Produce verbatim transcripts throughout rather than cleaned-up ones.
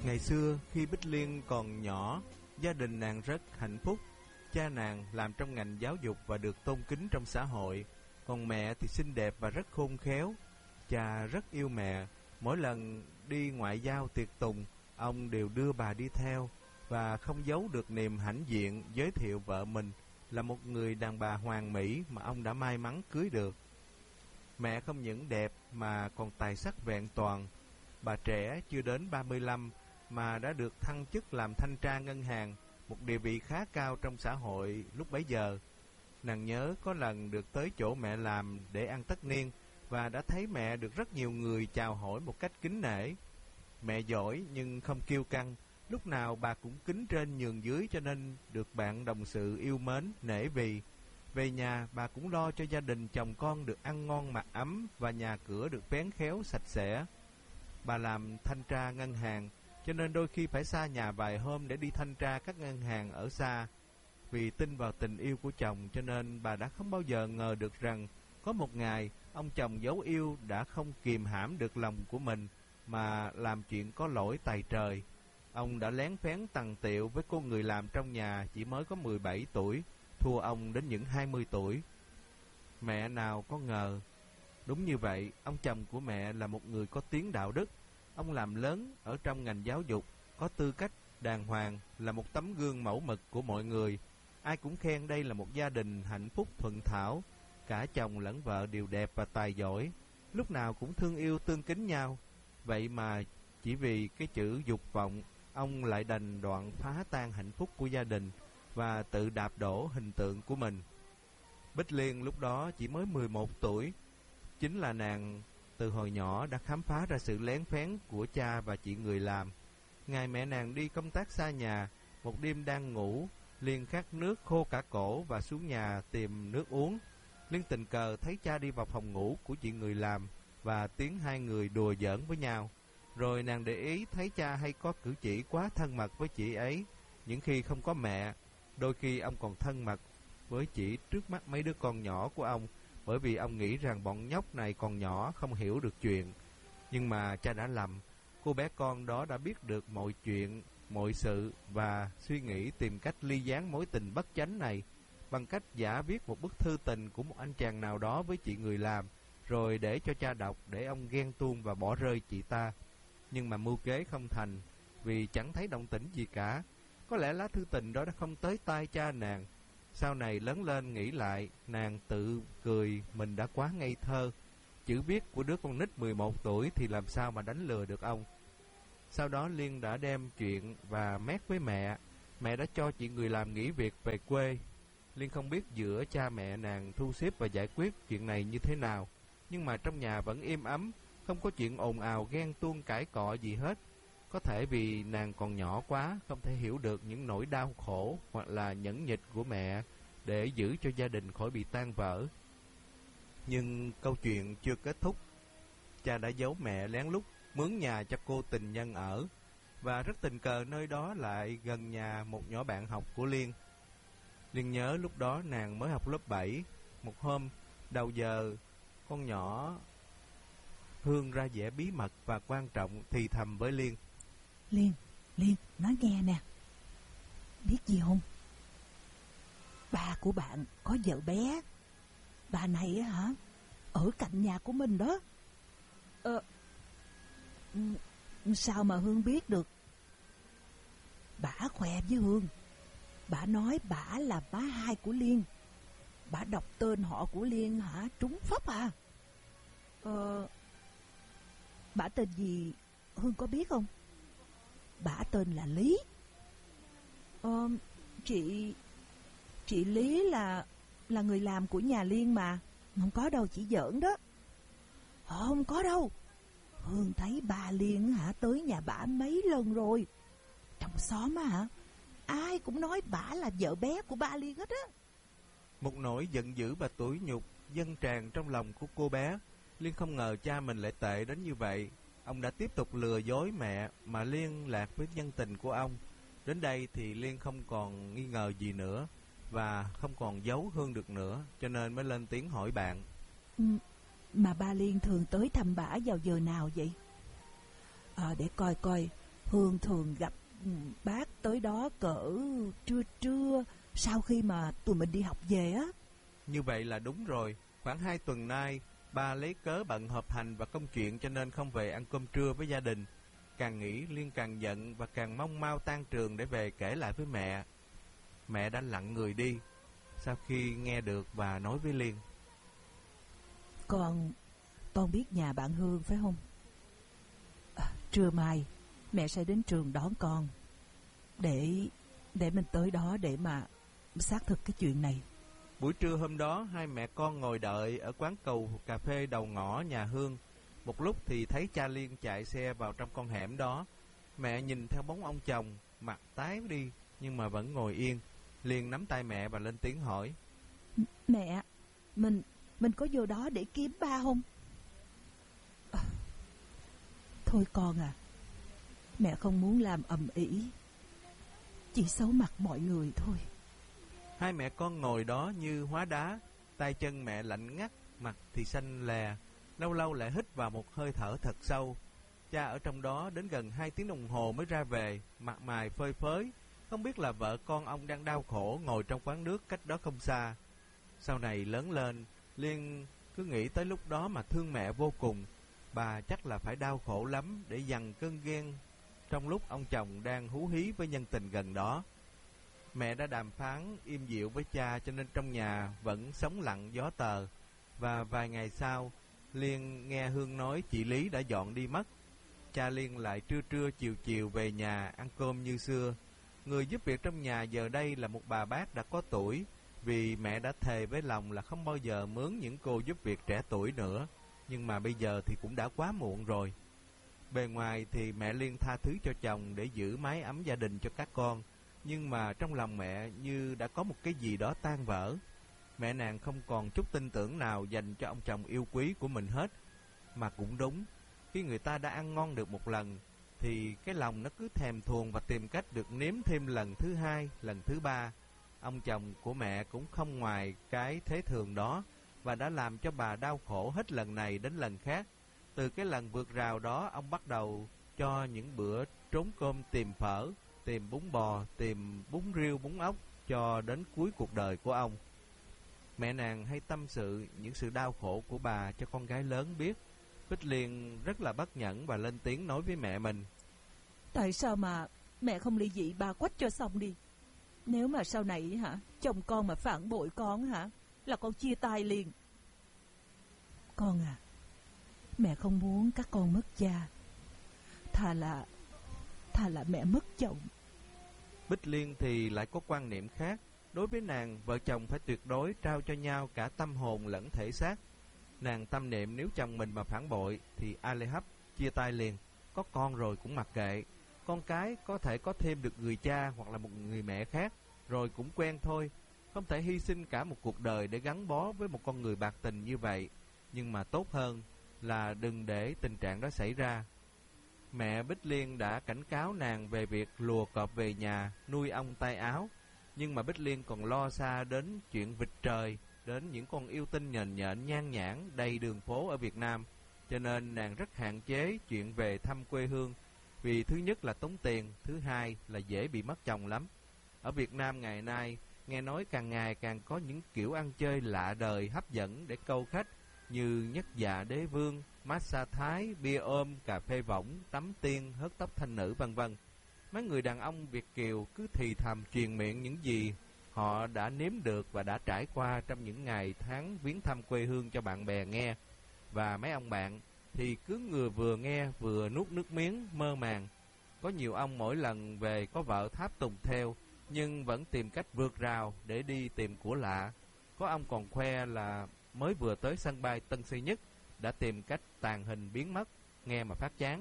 Ngày xưa khi Bích Liên còn nhỏ, gia đình nàng rất hạnh phúc. Cha nàng làm trong ngành giáo dục và được tôn kính trong xã hội, còn mẹ thì xinh đẹp và rất khôn khéo. Cha rất yêu mẹ, mỗi lần đi ngoại giao tiệc tùng, ông đều đưa bà đi theo, và không giấu được niềm hãnh diện giới thiệu vợ mình là một người đàn bà hoàn mỹ mà ông đã may mắn cưới được. Mẹ không những đẹp mà còn tài sắc vẹn toàn. Bà trẻ chưa đến ba mươi lăm mà đã được thăng chức làm thanh tra ngân hàng, một địa vị khá cao trong xã hội lúc bấy giờ. Nàng nhớ có lần được tới chỗ mẹ làm để ăn tất niên, và đã thấy mẹ được rất nhiều người chào hỏi một cách kính nể. Mẹ giỏi nhưng không kiêu căng, lúc nào bà cũng kính trên nhường dưới, cho nên được bạn đồng sự yêu mến, nể vì. Về nhà, bà cũng lo cho gia đình chồng con được ăn ngon mặc ấm và nhà cửa được vén khéo sạch sẽ. Bà làm thanh tra ngân hàng, cho nên đôi khi phải xa nhà vài hôm để đi thanh tra các ngân hàng ở xa. Vì tin vào tình yêu của chồng, cho nên bà đã không bao giờ ngờ được rằng có một ngày ông chồng dấu yêu đã không kìm hãm được lòng của mình mà làm chuyện có lỗi tày trời. Ông đã lén phén tằng tiệu với cô người làm trong nhà chỉ mới có mười bảy tuổi, thua ông đến những hai mươi tuổi. Mẹ nào có ngờ. Đúng như vậy, ông chồng của mẹ là một người có tiếng đạo đức. Ông làm lớn ở trong ngành giáo dục, có tư cách đàng hoàng, là một tấm gương mẫu mực của mọi người. Ai cũng khen đây là một gia đình hạnh phúc thuận thảo. Cả chồng lẫn vợ đều đẹp và tài giỏi, lúc nào cũng thương yêu tương kính nhau. Vậy mà chỉ vì cái chữ dục vọng, ông lại đành đoạn phá tan hạnh phúc của gia đình và tự đạp đổ hình tượng của mình. Bích Liên lúc đó chỉ mới mười một tuổi. Chính là nàng từ hồi nhỏ đã khám phá ra sự lén phén của cha và chị người làm. Ngày mẹ nàng đi công tác xa nhà, một đêm đang ngủ, Liên khát nước khô cả cổ và xuống nhà tìm nước uống. Liên tình cờ thấy cha đi vào phòng ngủ của chị người làm và tiếng hai người đùa giỡn với nhau. Rồi nàng để ý thấy cha hay có cử chỉ quá thân mật với chị ấy. Những khi không có mẹ, đôi khi ông còn thân mật với chị trước mắt mấy đứa con nhỏ của ông, bởi vì ông nghĩ rằng bọn nhóc này còn nhỏ không hiểu được chuyện. Nhưng mà cha đã lầm. Cô bé con đó đã biết được mọi chuyện, mọi sự và suy nghĩ tìm cách ly gián mối tình bất chánh này bằng cách giả viết một bức thư tình của một anh chàng nào đó với chị người làm, rồi để cho cha đọc để ông ghen tuông và bỏ rơi chị ta. Nhưng mà mưu kế không thành, vì chẳng thấy động tĩnh gì cả. Có lẽ lá thư tình đó đã không tới tai cha nàng. Sau này lớn lên nghĩ lại, nàng tự cười mình đã quá ngây thơ. Chữ viết của đứa con nít mười một tuổi thì làm sao mà đánh lừa được ông. Sau đó Liên đã đem chuyện và mét với mẹ. Mẹ đã cho chị người làm nghỉ việc về quê. Liên không biết giữa cha mẹ nàng thu xếp và giải quyết chuyện này như thế nào, nhưng mà trong nhà vẫn êm ấm, không có chuyện ồn ào ghen tuông cãi cọ gì hết. Có thể vì nàng còn nhỏ quá, không thể hiểu được những nỗi đau khổ hoặc là nhẫn nhịn của mẹ để giữ cho gia đình khỏi bị tan vỡ. Nhưng câu chuyện chưa kết thúc. Cha đã giấu mẹ lén lút mướn nhà cho cô tình nhân ở, và rất tình cờ nơi đó lại gần nhà một nhỏ bạn học của Liên. Liên nhớ lúc đó nàng mới học lớp bảy. Một hôm đầu giờ, con nhỏ Hương ra vẻ bí mật và quan trọng thì thầm với Liên: Liên, Liên, nói nghe nè. Biết gì không? Ba của bạn có vợ bé. Bà này á hả, ở cạnh nhà của mình đó. Ờ, sao mà Hương biết được? Bả khoe với Hương. Bả nói bả là má hai của Liên. Bả đọc tên họ của Liên hả, trúng phóc à. Ờ, bả tên gì Hương có biết không? Bả tên là Lý. Ờ, chị Chị Lý là Là người làm của nhà Liên mà. Không có đâu, chỉ giỡn đó. Không có đâu. Hương thấy bà Liên hả tới nhà bả mấy lần rồi. Trong xóm á hả, ai cũng nói bả là vợ bé của ba Liên hết á. Một nỗi giận dữ và tủi nhục dâng tràn trong lòng của cô bé. Liên không ngờ cha mình lại tệ đến như vậy. Ông đã tiếp tục lừa dối mẹ mà liên lạc với nhân tình của ông. Đến đây thì Liên không còn nghi ngờ gì nữa và không còn giấu Hương được nữa, cho nên mới lên tiếng hỏi bạn. Ừ, mà ba Liên thường tới thăm bả vào giờ nào vậy? Ờ, để coi coi, Hương thường gặp bác tới đó cỡ trưa trưa sau khi mà tụi mình đi học về á. Như vậy là đúng rồi. Khoảng hai tuần nay, ba lấy cớ bận họp hành và công chuyện cho nên không về ăn cơm trưa với gia đình. Càng nghĩ Liên càng giận và càng mong mau tan trường để về kể lại với mẹ. Mẹ đã lặng người đi sau khi nghe được và nói với Liên: Con, con biết nhà bạn Hương phải không? À, trưa mai mẹ sẽ đến trường đón con để để mình tới đó để mà xác thực cái chuyện này. Buổi trưa hôm đó, hai mẹ con ngồi đợi ở quán cầu cà phê đầu ngõ nhà Hương. Một lúc thì thấy cha Liên chạy xe vào trong con hẻm đó. Mẹ nhìn theo bóng ông chồng, mặt tái đi nhưng mà vẫn ngồi yên. Liên nắm tay mẹ và lên tiếng hỏi: Mẹ, mình mình có vô đó để kiếm ba không? À, thôi con à, mẹ không muốn làm ầm ĩ, chỉ xấu mặt mọi người thôi. Hai mẹ con ngồi đó như hóa đá, tay chân mẹ lạnh ngắt, mặt thì xanh lè, lâu lâu lại hít vào một hơi thở thật sâu. Cha ở trong đó đến gần hai tiếng đồng hồ mới ra về, mặt mày phơi phới, không biết là vợ con ông đang đau khổ ngồi trong quán nước cách đó không xa. Sau này lớn lên, Liên cứ nghĩ tới lúc đó mà thương mẹ vô cùng. Bà chắc là phải đau khổ lắm để dằn cơn ghen trong lúc ông chồng đang hú hí với nhân tình gần đó. Mẹ đã đàm phán im dịu với cha cho nên trong nhà vẫn sóng lặng gió tờ. Và vài ngày sau, Liên nghe Hương nói chị Lý đã dọn đi mất. Cha Liên lại trưa trưa chiều chiều về nhà ăn cơm như xưa. Người giúp việc trong nhà giờ đây là một bà bác đã có tuổi, vì mẹ đã thề với lòng là không bao giờ mướn những cô giúp việc trẻ tuổi nữa. Nhưng mà bây giờ thì cũng đã quá muộn rồi. Bề ngoài thì mẹ Liên tha thứ cho chồng để giữ mái ấm gia đình cho các con, nhưng mà trong lòng mẹ như đã có một cái gì đó tan vỡ. Mẹ nàng không còn chút tin tưởng nào dành cho ông chồng yêu quý của mình hết. Mà cũng đúng, khi người ta đã ăn ngon được một lần thì cái lòng nó cứ thèm thuồng và tìm cách được nếm thêm lần thứ hai, lần thứ ba. Ông chồng của mẹ cũng không ngoài cái thế thường đó, và đã làm cho bà đau khổ hết lần này đến lần khác. Từ cái lần vượt rào đó, ông bắt đầu cho những bữa trốn cơm tìm phở, tìm bún bò, tìm bún riêu, bún ốc cho đến cuối cuộc đời của ông. Mẹ nàng hay tâm sự những sự đau khổ của bà cho con gái lớn biết. Bích Liên rất là bất nhẫn và lên tiếng nói với mẹ mình: Tại sao mà mẹ không ly dị bà Quách cho xong đi? Nếu mà sau này hả, chồng con mà phản bội con hả, là con chia tay liền. Con à, mẹ không muốn các con mất cha. Thà là Thà là mẹ mất chồng. Bích Liên thì lại có quan niệm khác. Đối với nàng, vợ chồng phải tuyệt đối trao cho nhau cả tâm hồn lẫn thể xác. Nàng tâm niệm nếu chồng mình mà phản bội thì a lê hấp, chia tay liền. Có con rồi cũng mặc kệ. Con cái có thể có thêm được người cha hoặc là một người mẹ khác, rồi cũng quen thôi. Không thể hy sinh cả một cuộc đời để gắn bó với một con người bạc tình như vậy. Nhưng mà tốt hơn là đừng để tình trạng đó xảy ra. Mẹ Bích Liên đã cảnh cáo nàng về việc lùa cọp về nhà, nuôi ong tay áo. Nhưng mà Bích Liên còn lo xa đến chuyện vịt trời, đến những con yêu tinh nhện nhện nhan nhản đầy đường phố ở Việt Nam. Cho nên nàng rất hạn chế chuyện về thăm quê hương. Vì thứ nhất là tốn tiền, thứ hai là dễ bị mất chồng lắm. Ở Việt Nam ngày nay, nghe nói càng ngày càng có những kiểu ăn chơi lạ đời hấp dẫn để câu khách, như nhất dạ đế vương, massage thái, bia ôm, cà phê võng, tắm tiên, hớt tóc thanh nữ vân vân. Mấy người đàn ông Việt kiều cứ thì thầm truyền miệng những gì họ đã nếm được và đã trải qua trong những ngày tháng viếng thăm quê hương cho bạn bè nghe. Và mấy ông bạn thì cứ ngừa vừa nghe vừa nuốt nước miếng mơ màng. Có nhiều ông mỗi lần về có vợ tháp tùng theo, nhưng vẫn tìm cách vượt rào để đi tìm của lạ. Có ông còn khoe là mới vừa tới sân bay Tân Sơn Nhất đã tìm cách tàng hình biến mất, nghe mà phát chán.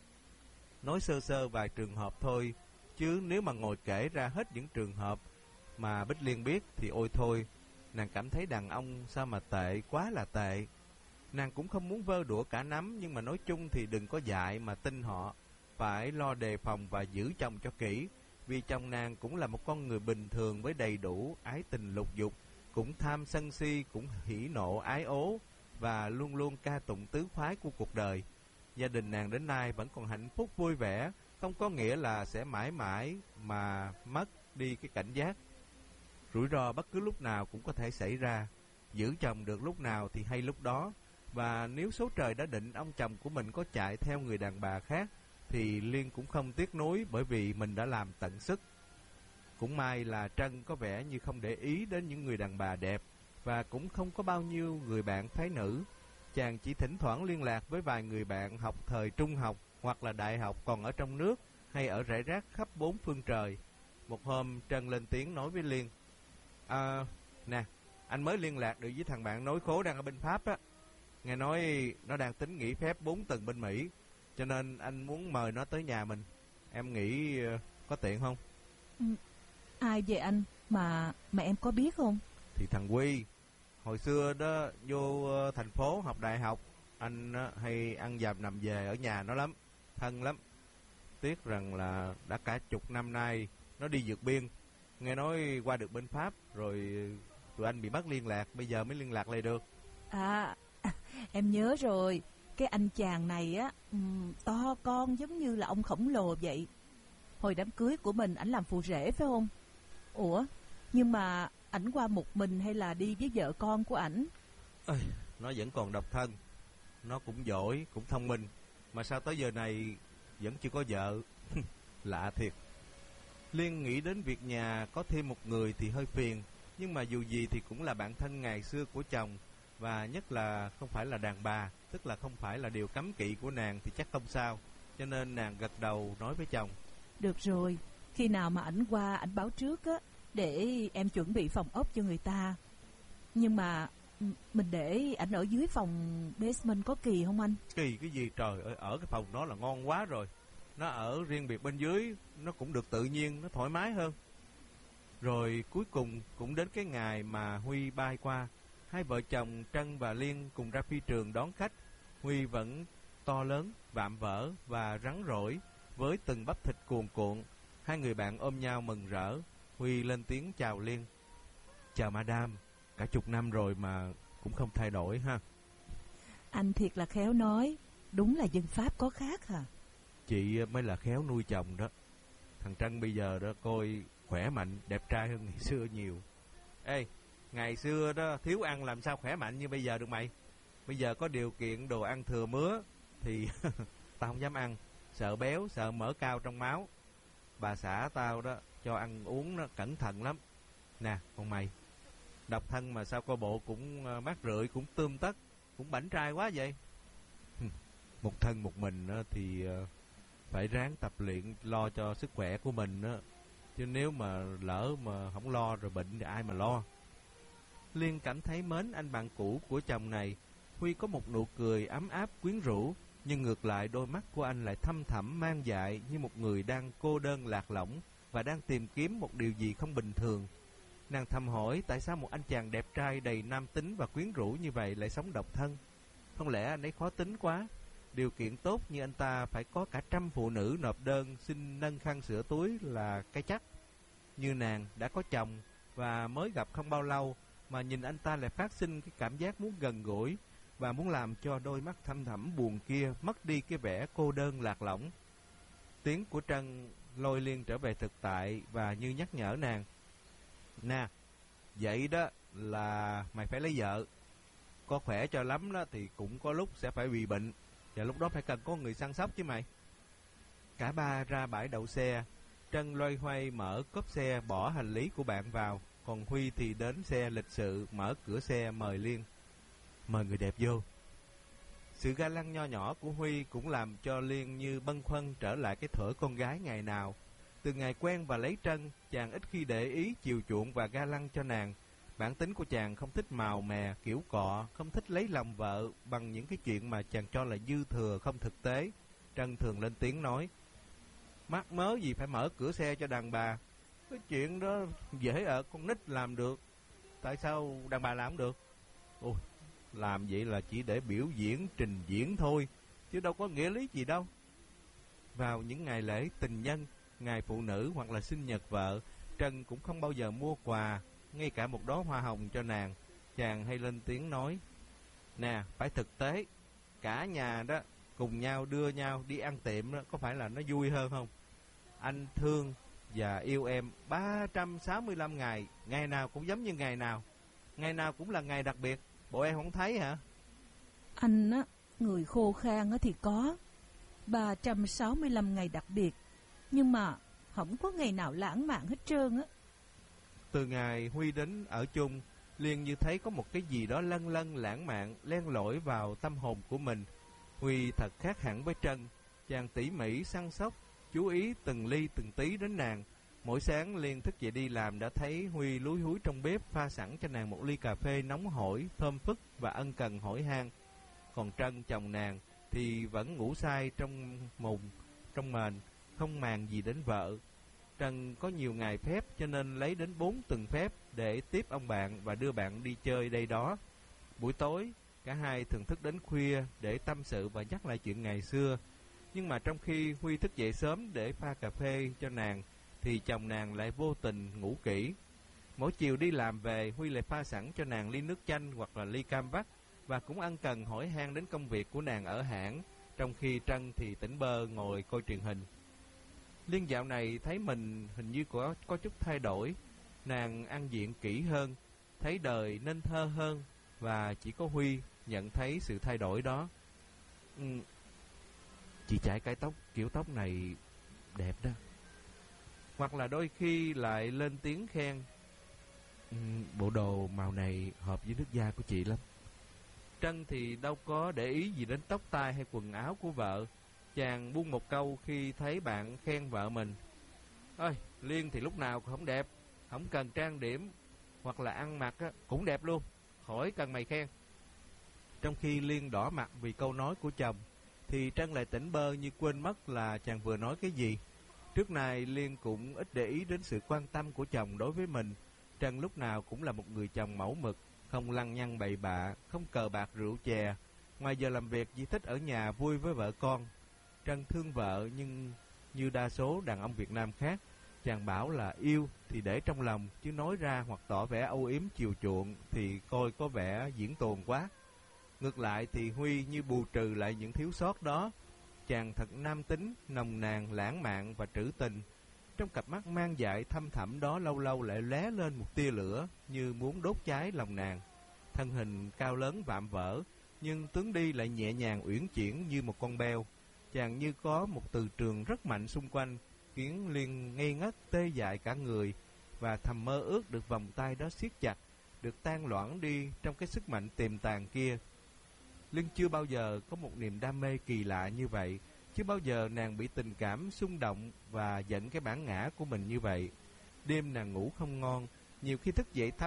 Nói sơ sơ vài trường hợp thôi, chứ nếu mà ngồi kể ra hết những trường hợp mà Bích Liên biết thì ôi thôi, nàng cảm thấy đàn ông sao mà tệ, quá là tệ. Nàng cũng không muốn vơ đũa cả nắm, nhưng mà nói chung thì đừng có dại mà tin họ. Phải lo đề phòng và giữ chồng cho kỹ, vì chồng nàng cũng là một con người bình thường với đầy đủ ái tình lục dục, cũng tham sân si, cũng hỉ nộ ái ố, và luôn luôn ca tụng tứ khoái của cuộc đời. Gia đình nàng đến nay vẫn còn hạnh phúc vui vẻ, không có nghĩa là sẽ mãi mãi mà mất đi cái cảnh giác. Rủi ro bất cứ lúc nào cũng có thể xảy ra. Giữ chồng được lúc nào thì hay lúc đó. Và nếu số trời đã định ông chồng của mình có chạy theo người đàn bà khác, thì Liên cũng không tiếc nuối, bởi vì mình đã làm tận sức. Cũng may là Trân có vẻ như không để ý đến những người đàn bà đẹp, và cũng không có bao nhiêu người bạn phái nữ. Chàng chỉ thỉnh thoảng liên lạc với vài người bạn học thời trung học hoặc là đại học còn ở trong nước hay ở rải rác khắp bốn phương trời. Một hôm Trân lên tiếng nói với Liên: À, nè, anh mới liên lạc được với thằng bạn nối khố đang ở bên Pháp á. Nghe nói nó đang tính nghỉ phép bốn tuần bên Mỹ, cho nên anh muốn mời nó tới nhà mình. Em nghĩ uh, có tiện không? Ừ, ai vậy anh? Mà mà em có biết không? Thì thằng Huy, hồi xưa đó vô uh, thành phố học đại học. Anh uh, hay ăn dầm nằm về ở nhà nó lắm, thân lắm. Tiếc rằng là đã cả chục năm nay nó đi vượt biên. Nghe nói qua được bên Pháp rồi tụi anh bị mất liên lạc, bây giờ mới liên lạc lại được. À, em nhớ rồi. Cái anh chàng này á, um, to con giống như là ông khổng lồ vậy. Hồi đám cưới của mình ảnh làm phù rể phải không? Ủa, nhưng mà ảnh qua một mình hay là đi với vợ con của ảnh? Ê, nó vẫn còn độc thân. Nó cũng giỏi, cũng thông minh, mà sao tới giờ này vẫn chưa có vợ. Lạ thiệt. Liên nghĩ đến việc nhà có thêm một người thì hơi phiền, nhưng mà dù gì thì cũng là bạn thân ngày xưa của chồng, và nhất là không phải là đàn bà, tức là không phải là điều cấm kỵ của nàng thì chắc không sao. Cho nên nàng gật đầu nói với chồng: Được rồi, khi nào mà ảnh qua ảnh báo trước á, để em chuẩn bị phòng ốc cho người ta. Nhưng mà mình để ảnh ở dưới phòng basement có kỳ không anh? Kỳ cái gì trời ơi, ở cái phòng đó là ngon quá rồi. Nó ở riêng biệt bên dưới, nó cũng được tự nhiên, nó thoải mái hơn. Rồi cuối cùng cũng đến cái ngày mà Huy bay qua. Hai vợ chồng Trân và Liên cùng ra phi trường đón khách. Huy vẫn to lớn, vạm vỡ và rắn rỏi, với từng bắp thịt cuồn cuộn. Hai người bạn ôm nhau mừng rỡ. Huy lên tiếng chào Liên: Chào madam, cả chục năm rồi mà cũng không thay đổi ha. Anh thiệt là khéo nói, đúng là dân Pháp có khác hả? Chị mới là khéo nuôi chồng đó. Thằng Trân bây giờ đó coi khỏe mạnh, đẹp trai hơn ngày xưa nhiều. Ê, ngày xưa đó thiếu ăn làm sao khỏe mạnh như bây giờ được mày. Bây giờ có điều kiện đồ ăn thừa mứa thì tao không dám ăn, sợ béo, sợ mỡ cao trong máu. Bà xã tao đó cho ăn uống nó cẩn thận lắm. Nè con mày, độc thân mà sao coi bộ cũng mát rượi, cũng tươm tất, cũng bảnh trai quá vậy. Một thân một mình thì phải ráng tập luyện lo cho sức khỏe của mình đó. Chứ nếu mà lỡ mà không lo rồi bệnh thì ai mà lo. Liên cảm thấy mến anh bạn cũ của chồng này. Huy có một nụ cười ấm áp quyến rũ, nhưng ngược lại đôi mắt của anh lại thâm thẳm mang dại, như một người đang cô đơn lạc lõng và đang tìm kiếm một điều gì không bình thường. Nàng thầm hỏi tại sao một anh chàng đẹp trai đầy nam tính và quyến rũ như vậy lại sống độc thân. Không lẽ anh ấy khó tính quá? Điều kiện tốt như anh ta phải có cả trăm phụ nữ nộp đơn xin nâng khăn sửa túi là cái chắc. Như nàng đã có chồng và mới gặp không bao lâu, mà nhìn anh ta lại phát sinh cái cảm giác muốn gần gũi và muốn làm cho đôi mắt thâm thẳm buồn kia mất đi cái vẻ cô đơn lạc lõng. Tiếng của Trân lôi Liên trở về thực tại và như nhắc nhở nàng: Nè, vậy đó là mày phải lấy vợ. Có khỏe cho lắm đó thì cũng có lúc sẽ phải bị bệnh, và lúc đó phải cần có người săn sóc chứ mày. Cả ba ra bãi đậu xe. Trân loay hoay mở cốp xe bỏ hành lý của bạn vào, còn Huy thì đến xe lịch sự mở cửa xe mời Liên: Mời người đẹp vô. Sự ga lăng nho nhỏ của Huy cũng làm cho Liên như bâng khuâng trở lại cái thuở con gái ngày nào. Từ ngày quen và lấy Trân, chàng ít khi để ý chiều chuộng và ga lăng cho nàng. Bản tính của chàng không thích màu mè, kiểu cọ, không thích lấy lòng vợ bằng những cái chuyện mà chàng cho là dư thừa không thực tế. Trân thường lên tiếng nói: Mắc mớ gì phải mở cửa xe cho đàn bà. Cái chuyện đó dễ ở con nít làm được, tại sao đàn bà làm không được? Ôi, làm vậy là chỉ để biểu diễn, trình diễn thôi, chứ đâu có nghĩa lý gì đâu. Vào những ngày lễ tình nhân, ngày phụ nữ hoặc là sinh nhật vợ, Trân cũng không bao giờ mua quà, ngay cả một đóa hoa hồng cho nàng. Chàng hay lên tiếng nói: Nè, phải thực tế. Cả nhà đó cùng nhau đưa nhau đi ăn tiệm đó, có phải là nó vui hơn không? Anh thương và yêu em ba trăm sáu mươi lăm ngày, ngày nào cũng giống như ngày nào, ngày nào cũng là ngày đặc biệt. Bộ em không thấy hả? Anh á, người khô khan á thì có ba trăm sáu mươi lăm ngày đặc biệt, nhưng mà không có ngày nào lãng mạn hết trơn á. Từ ngày Huy đến ở chung, Liên như thấy có một cái gì đó lân lân lãng mạn len lỏi vào tâm hồn của mình. Huy thật khác hẳn với Trân, chàng tỉ mỉ săn sóc, chú ý từng ly từng tí đến nàng. Mỗi sáng Liên thức dậy đi làm đã thấy Huy lúi húi trong bếp pha sẵn cho nàng một ly cà phê nóng hổi, thơm phức và ân cần hỏi han. Còn Trân, chồng nàng, thì vẫn ngủ say trong mùng, trong mền, không màng gì đến vợ. Trân có nhiều ngày phép cho nên lấy đến bốn tuần phép để tiếp ông bạn và đưa bạn đi chơi đây đó. Buổi tối, cả hai thường thức đến khuya để tâm sự và nhắc lại chuyện ngày xưa. Nhưng mà trong khi Huy thức dậy sớm để pha cà phê cho nàng, thì chồng nàng lại vô tình ngủ kỹ. Mỗi chiều đi làm về, Huy lại pha sẵn cho nàng ly nước chanh hoặc là ly cam vắt, và cũng ân cần hỏi han đến công việc của nàng ở hãng, trong khi Trân thì tỉnh bơ ngồi coi truyền hình. Liên dạo này thấy mình hình như có, có chút thay đổi. Nàng ăn diện kỹ hơn, thấy đời nên thơ hơn, và chỉ có Huy nhận thấy sự thay đổi đó. Ừ, chị chải cái tóc, kiểu tóc này đẹp đó. Hoặc là đôi khi lại lên tiếng khen, ừ, bộ đồ màu này hợp với nước da của chị lắm. Trân thì đâu có để ý gì đến tóc tai hay quần áo của vợ. Chàng buông một câu khi thấy bạn khen vợ mình: ơi, Liên thì lúc nào cũng không đẹp, không cần trang điểm, hoặc là ăn mặc á, cũng đẹp luôn, khỏi cần mày khen. Trong khi Liên đỏ mặt vì câu nói của chồng, thì Trân lại tỉnh bơ như quên mất là chàng vừa nói cái gì. Trước này Liên cũng ít để ý đến sự quan tâm của chồng đối với mình. Trân lúc nào cũng là một người chồng mẫu mực, không lăng nhăng bậy bạ, không cờ bạc rượu chè. Ngoài giờ làm việc chỉ thích ở nhà vui với vợ con. Trân thương vợ, nhưng như đa số đàn ông Việt Nam khác, chàng bảo là yêu thì để trong lòng, chứ nói ra hoặc tỏ vẻ âu yếm chiều chuộng thì coi có vẻ diễn tuồng quá. Ngược lại thì Huy như bù trừ lại những thiếu sót đó. Chàng thật nam tính, nồng nàn, lãng mạn và trữ tình. Trong cặp mắt mang dại thâm thẳm đó lâu lâu lại lóe lên một tia lửa, như muốn đốt cháy lòng nàng. Thân hình cao lớn vạm vỡ, nhưng tướng đi lại nhẹ nhàng uyển chuyển như một con beo. Chàng như có một từ trường rất mạnh xung quanh, khiến Liên ngây ngất tê dại cả người, và thầm mơ ước được vòng tay đó siết chặt, được tan loãng đi trong cái sức mạnh tiềm tàng kia. Liên chưa bao giờ có một niềm đam mê kỳ lạ như vậy, chưa bao giờ nàng bị tình cảm xung động và giận cái bản ngã của mình như vậy. Đêm nàng ngủ không ngon, nhiều khi thức dậy thao